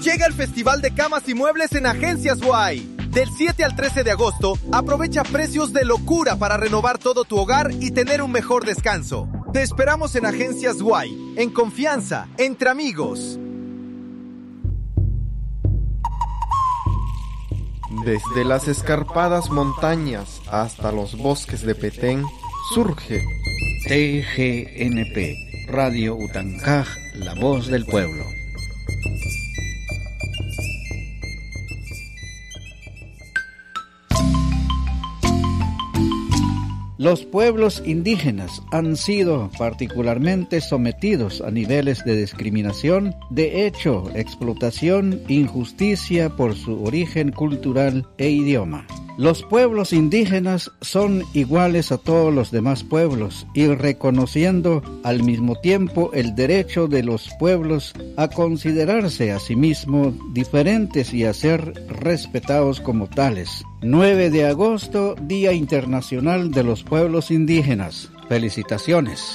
Llega el Festival de Camas y Muebles en Agencias Guay. Del 7 al 13 de agosto, aprovecha precios de locura para renovar todo tu hogar y tener un mejor descanso. Te esperamos en Agencias Guay, en confianza, entre amigos. Desde las escarpadas montañas hasta los bosques de Petén, surge TGNP, Radio Utancaj, la voz del pueblo. Los pueblos indígenas han sido particularmente sometidos a niveles de discriminación, de hecho, explotación, injusticia por su origen cultural e idioma. Los pueblos indígenas son iguales a todos los demás pueblos y reconociendo al mismo tiempo el derecho de los pueblos a considerarse a sí mismos diferentes y a ser respetados como tales. 9 de agosto, Día Internacional de los Pueblos Indígenas. Felicitaciones.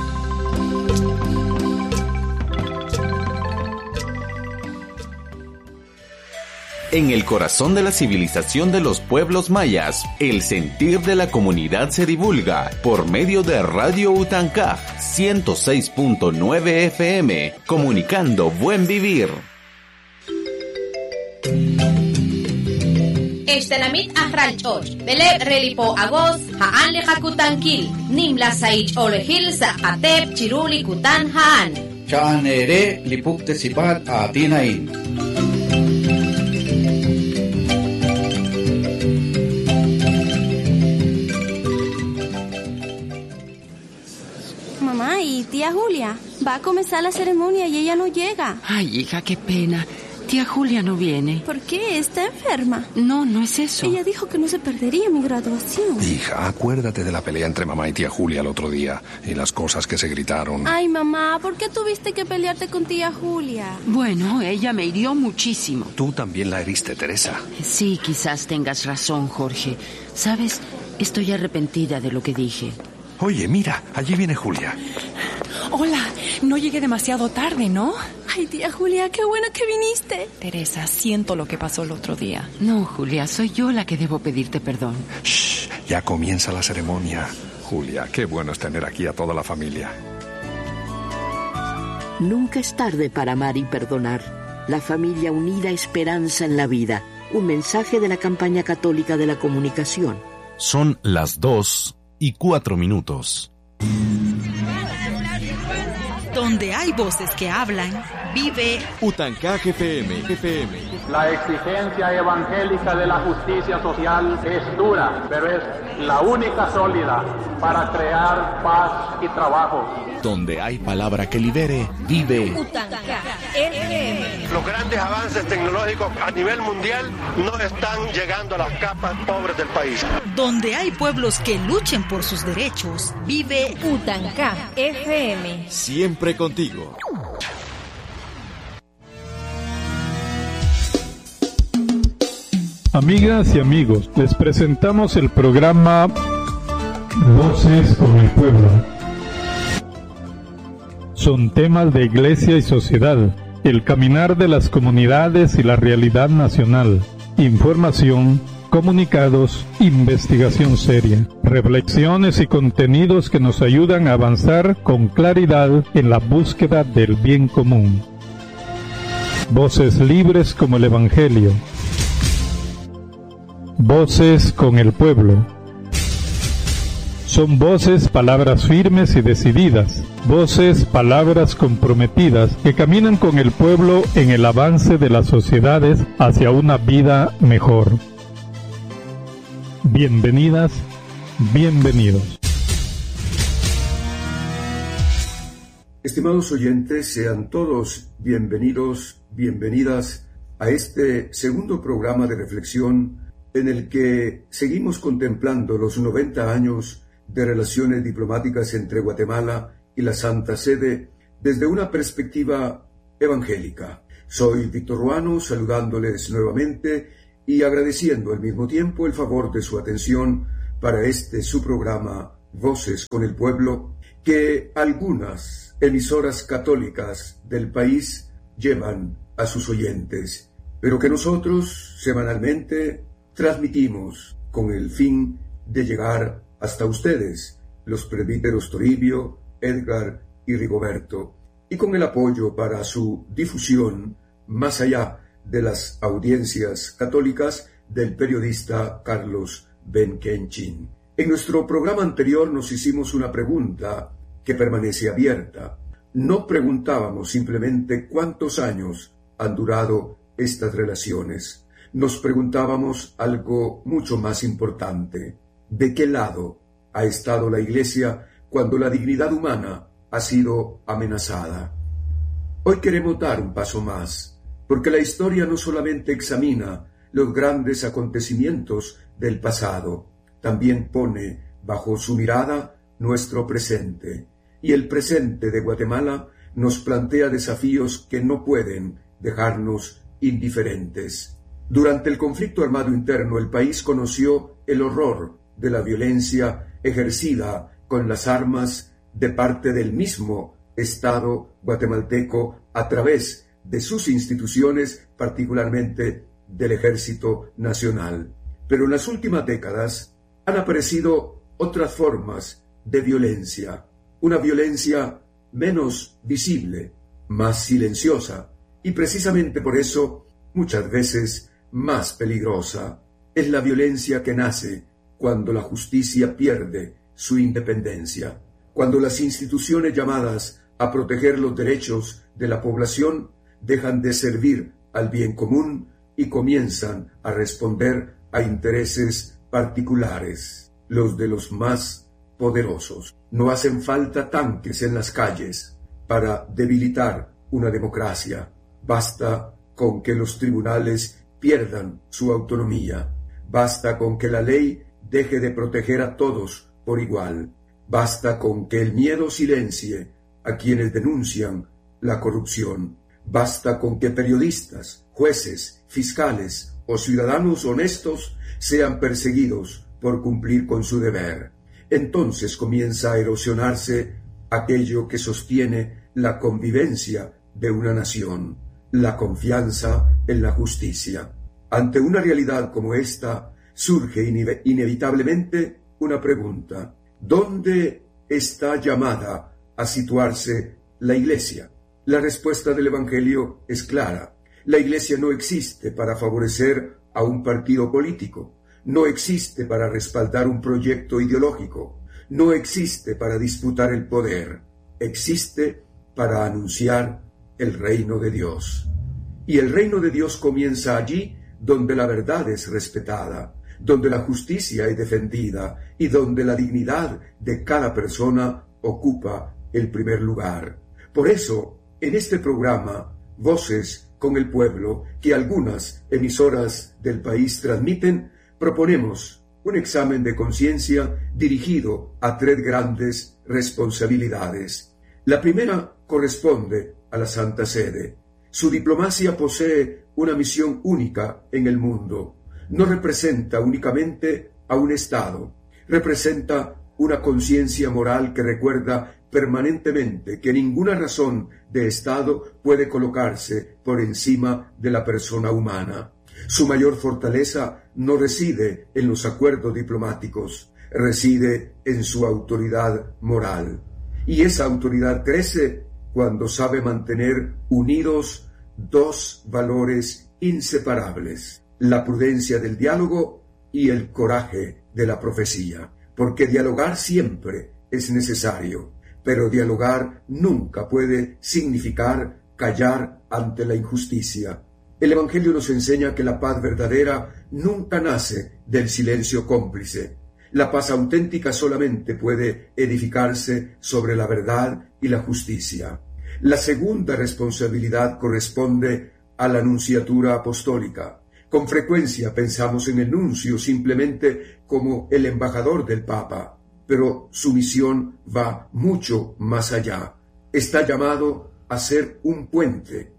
En el corazón de la civilización de los pueblos mayas, el sentir de la comunidad se divulga por medio de Radio Utancaj 106.9 FM, comunicando buen vivir. Eshtenamit Ahralchoch, Beleb Relipo Agos, Haan Lejacutankil, Nimla Saich Olehil Zahatep Chiruli Kutan Haan. Chanere Lipukte Sipat Atinain. Mamá, ¿y tía Julia? Va a comenzar la ceremonia y ella no llega. Ay, hija, qué pena. Tía Julia no viene. ¿Por qué? ¿Está enferma? No, no es eso. Ella dijo que no se perdería mi graduación. Hija, acuérdate de la pelea entre mamá y tía Julia el otro día y las cosas que se gritaron. Ay, mamá, ¿por qué tuviste que pelearte con tía Julia? Bueno, ella me hirió muchísimo. Tú también la heriste, Teresa. Sí, quizás tengas razón, Jorge. ¿Sabes? Estoy arrepentida de lo que dije. Oye, mira, allí viene Julia. Hola, no llegué demasiado tarde, ¿no? Ay, tía Julia, qué bueno que viniste. Teresa, siento lo que pasó el otro día. No, Julia, soy yo la que debo pedirte perdón. Shh, ya comienza la ceremonia. Julia, qué bueno es tener aquí a toda la familia. Nunca es tarde para amar y perdonar. La familia unida, esperanza en la vida. Un mensaje de la campaña católica de la comunicación. Son las 2:04. Donde hay voces que hablan, vive Utancaj FM. La exigencia evangélica de la justicia social es dura, pero es la única sólida para crear paz y trabajo. Donde hay palabra que libere, vive Utancaj FM. Los grandes avances tecnológicos a nivel mundial no están llegando a las capas pobres del país. Donde hay pueblos que luchen por sus derechos, vive Utancaj FM. Siempre contigo. Amigas y amigos, les presentamos el programa Voces con el Pueblo. Son temas de iglesia y sociedad, el caminar de las comunidades y la realidad nacional, información, comunicados, investigación seria, reflexiones y contenidos que nos ayudan a avanzar con claridad en la búsqueda del bien común. Voces libres como el Evangelio. Voces con el pueblo. Son voces, palabras firmes y decididas, voces, palabras comprometidas que caminan con el pueblo en el avance de las sociedades hacia una vida mejor. Bienvenidas, bienvenidos. Estimados oyentes, sean todos bienvenidos, bienvenidas a este segundo programa de reflexión en el que seguimos contemplando los 90 años de relaciones diplomáticas entre Guatemala y la Santa Sede desde una perspectiva evangélica. Soy Víctor Ruano, saludándoles nuevamente y agradeciendo al mismo tiempo el favor de su atención para su programa Voces con el Pueblo, que algunas emisoras católicas del país llevan a sus oyentes, pero que nosotros semanalmente transmitimos con el fin de llegar hasta ustedes, los presbíteros Toribio, Edgar y Rigoberto, y con el apoyo para su difusión más allá de las audiencias católicas del periodista Carlos Benkenchin. En nuestro programa anterior nos hicimos una pregunta que permanece abierta. No preguntábamos simplemente cuántos años han durado estas relaciones. Nos preguntábamos algo mucho más importante. ¿De qué lado ha estado la Iglesia cuando la dignidad humana ha sido amenazada? Hoy queremos dar un paso más, porque la historia no solamente examina los grandes acontecimientos del pasado, también pone bajo su mirada nuestro presente. Y el presente de Guatemala nos plantea desafíos que no pueden dejarnos indiferentes. Durante el conflicto armado interno, el país conoció el horror de la violencia ejercida con las armas de parte del mismo Estado guatemalteco a través de sus instituciones, particularmente del Ejército Nacional. Pero en las últimas décadas han aparecido otras formas de violencia, una violencia menos visible, más silenciosa, y precisamente por eso muchas veces más peligrosa. Es la violencia que nace cuando la justicia pierde su independencia, cuando las instituciones llamadas a proteger los derechos de la población dejan de servir al bien común y comienzan a responder a intereses particulares, los de los más poderosos. No hacen falta tanques en las calles para debilitar una democracia. Basta con que los tribunales pierdan su autonomía. Basta con que la ley deje de proteger a todos por igual. Basta con que el miedo silencie a quienes denuncian la corrupción. Basta con que periodistas, jueces, fiscales o ciudadanos honestos sean perseguidos por cumplir con su deber. Entonces comienza a erosionarse aquello que sostiene la convivencia de una nación, la confianza en la justicia. Ante una realidad como esta, surge inevitablemente una pregunta: ¿dónde está llamada a situarse la Iglesia? La respuesta del Evangelio es clara. La Iglesia no existe para favorecer a un partido político, no existe para respaldar un proyecto ideológico, no existe para disputar el poder, existe para anunciar el reino de Dios. Y el reino de Dios comienza allí donde la verdad es respetada, donde la justicia es defendida y donde la dignidad de cada persona ocupa el primer lugar. Por eso, en este programa, Voces con el Pueblo, que algunas emisoras del país transmiten, proponemos un examen de conciencia dirigido a tres grandes responsabilidades. La primera corresponde a la Santa Sede. Su diplomacia posee una misión única en el mundo. No representa únicamente a un Estado, representa una conciencia moral que recuerda permanentemente que ninguna razón de Estado puede colocarse por encima de la persona humana. Su mayor fortaleza no reside en los acuerdos diplomáticos, reside en su autoridad moral. Y esa autoridad crece cuando sabe mantener unidos dos valores inseparables: la prudencia del diálogo y el coraje de la profecía. Porque dialogar siempre es necesario, pero dialogar nunca puede significar callar ante la injusticia. El Evangelio nos enseña que la paz verdadera nunca nace del silencio cómplice. La paz auténtica solamente puede edificarse sobre la verdad y la justicia. La segunda responsabilidad corresponde a la nunciatura apostólica. Con frecuencia pensamos en el nuncio simplemente como el embajador del Papa, pero su misión va mucho más allá. Está llamado a ser un puente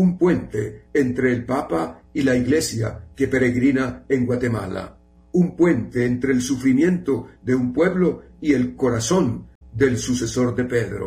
entre el Papa y la Iglesia que peregrina en Guatemala, un puente entre el sufrimiento de un pueblo y el corazón del sucesor de Pedro.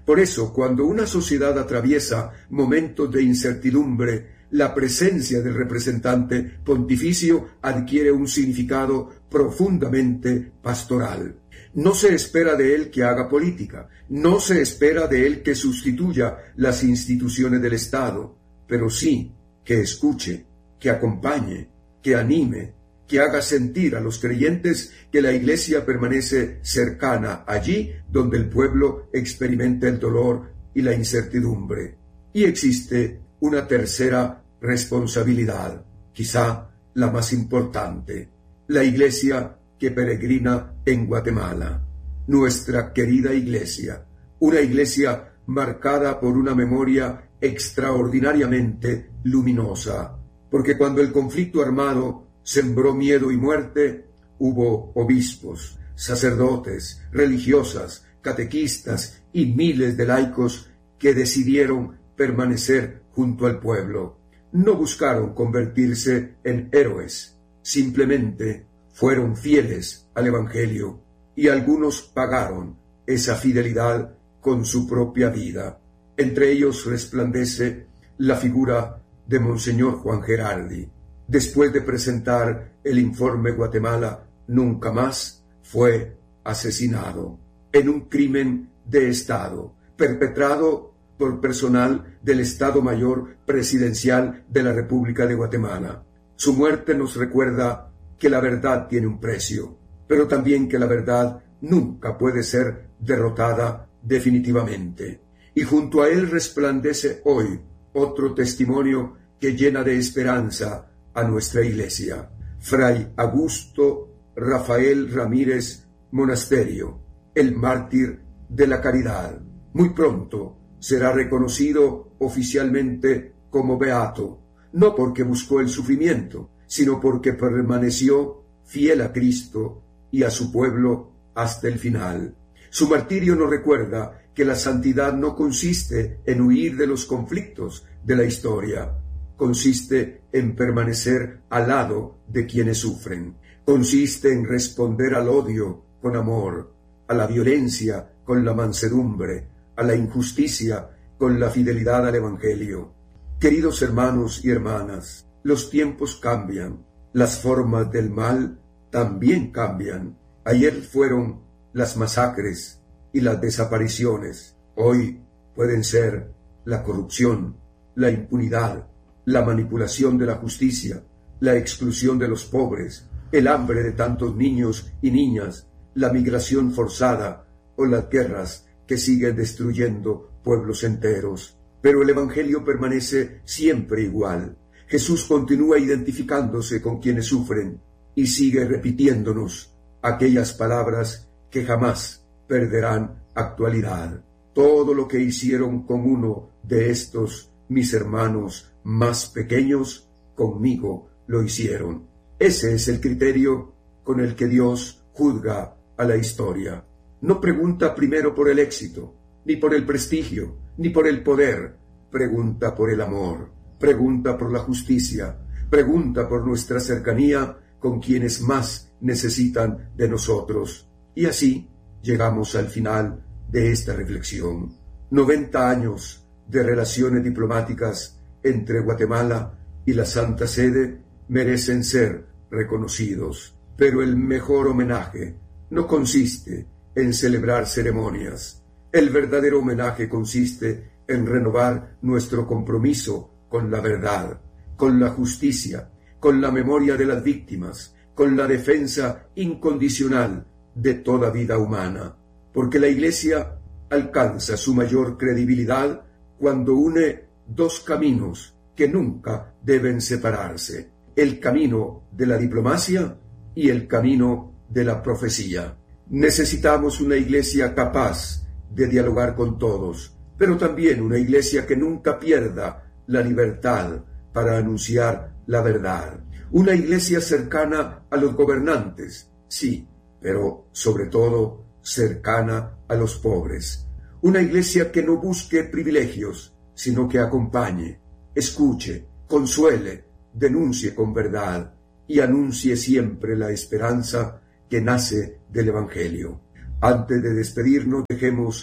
Por eso, cuando una sociedad atraviesa momentos de incertidumbre, la presencia del representante pontificio adquiere un significado profundamente pastoral. No se espera de él que haga política, no se espera de él que sustituya las instituciones del Estado, pero sí que escuche, que acompañe, que anime, que haga sentir a los creyentes que la Iglesia permanece cercana allí donde el pueblo experimenta el dolor y la incertidumbre. Y existe una tercera responsabilidad, quizá la más importante: la Iglesia que peregrina en Guatemala, nuestra querida Iglesia, una Iglesia marcada por una memoria extraordinariamente luminosa, porque cuando el conflicto armado sembró miedo y muerte, hubo obispos, sacerdotes, religiosas, catequistas y miles de laicos que decidieron permanecer junto al pueblo. No buscaron convertirse en héroes, simplemente fueron fieles al Evangelio, y algunos pagaron esa fidelidad con su propia vida. Entre ellos resplandece la figura de Monseñor Juan Gerardi. Después de presentar el informe Guatemala Nunca Más, fue asesinado en un crimen de Estado, perpetrado por personal del Estado Mayor Presidencial de la República de Guatemala. Su muerte nos recuerda que la verdad tiene un precio, pero también que la verdad nunca puede ser derrotada definitivamente. Y junto a él resplandece hoy otro testimonio que llena de esperanza a nuestra Iglesia: Fray Augusto Rafael Ramírez Monasterio, el mártir de la caridad. Muy pronto será reconocido oficialmente como beato, no porque buscó el sufrimiento, sino porque permaneció fiel a Cristo y a su pueblo hasta el final. Su martirio nos recuerda que la santidad no consiste en huir de los conflictos de la historia, consiste en permanecer al lado de quienes sufren, consiste en responder al odio con amor, a la violencia con la mansedumbre, a la injusticia con la fidelidad al Evangelio. Queridos hermanos y hermanas, los tiempos cambian, las formas del mal también cambian. Ayer fueron las masacres y las desapariciones, hoy pueden ser la corrupción, la impunidad, la manipulación de la justicia, la exclusión de los pobres, el hambre de tantos niños y niñas, la migración forzada o las guerras que siguen destruyendo pueblos enteros. Pero el Evangelio permanece siempre igual. Jesús continúa identificándose con quienes sufren y sigue repitiéndonos aquellas palabras que jamás perderán actualidad. Todo lo que hicieron con uno de estos mis hermanos más pequeños, conmigo lo hicieron. Ese es el criterio con el que Dios juzga a la historia. No pregunta primero por el éxito, ni por el prestigio, ni por el poder. Pregunta por el amor, pregunta por la justicia, pregunta por nuestra cercanía con quienes más necesitan de nosotros. Y así llegamos al final de esta reflexión. 90 años de relaciones diplomáticas entre Guatemala y la Santa Sede merecen ser reconocidos, pero el mejor homenaje no consiste en celebrar ceremonias. El verdadero homenaje consiste en renovar nuestro compromiso con la verdad, con la justicia, con la memoria de las víctimas, con la defensa incondicional de toda vida humana, porque la Iglesia alcanza su mayor credibilidad cuando une dos caminos que nunca deben separarse: el camino de la diplomacia y el camino de la profecía. Necesitamos una Iglesia capaz de dialogar con todos, pero también una Iglesia que nunca pierda la libertad para anunciar la verdad. Una Iglesia cercana a los gobernantes, sí, pero sobre todo cercana a los pobres. Una Iglesia que no busque privilegios, sino que acompañe, escuche, consuele, denuncie con verdad y anuncie siempre la esperanza que nace del Evangelio. Antes de despedirnos, dejemos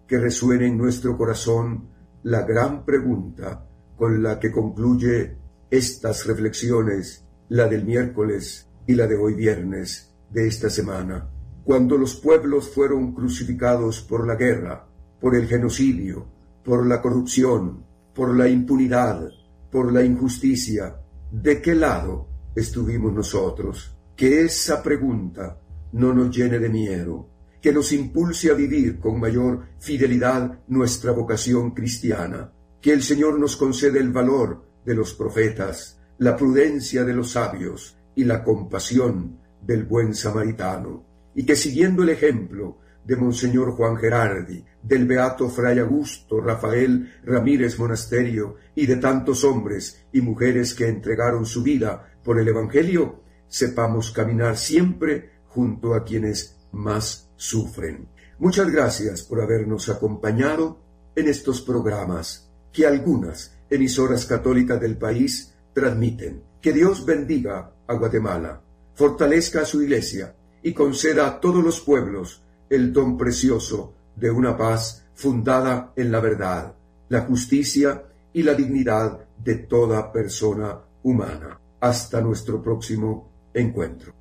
que resuene en nuestro corazón la gran pregunta con la que concluye estas reflexiones, la del miércoles y la de hoy viernes de esta semana. Cuando los pueblos fueron crucificados por la guerra, por el genocidio, por la corrupción, por la impunidad, por la injusticia, ¿de qué lado estuvimos nosotros? Que esa pregunta no nos llene de miedo, que nos impulse a vivir con mayor fidelidad nuestra vocación cristiana, que el Señor nos conceda el valor de los profetas, la prudencia de los sabios y la compasión del buen samaritano, y que siguiendo el ejemplo de Monseñor Juan Gerardi, del beato Fray Augusto Rafael Ramírez Monasterio y de tantos hombres y mujeres que entregaron su vida por el Evangelio, sepamos caminar siempre junto a quienes más sufren. Muchas gracias por habernos acompañado en estos programas que algunas emisoras católicas del país transmiten. Que Dios bendiga a Guatemala, fortalezca a su Iglesia y conceda a todos los pueblos el don precioso de una paz fundada en la verdad, la justicia y la dignidad de toda persona humana. Hasta nuestro próximo encuentro.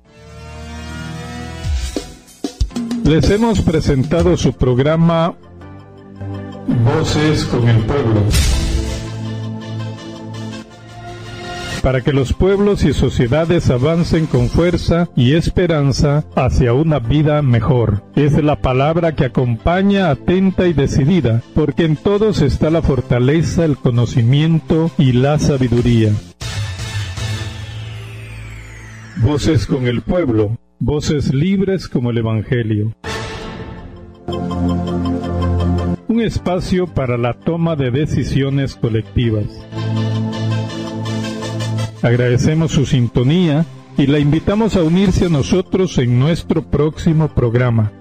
Les hemos presentado su programa Voces con el Pueblo, para que los pueblos y sociedades avancen con fuerza y esperanza hacia una vida mejor. Es la palabra que acompaña atenta y decidida, porque en todos está la fortaleza, el conocimiento y la sabiduría. Voces con el Pueblo, voces libres como el Evangelio. Un espacio para la toma de decisiones colectivas. Agradecemos su sintonía y la invitamos a unirse a nosotros en nuestro próximo programa.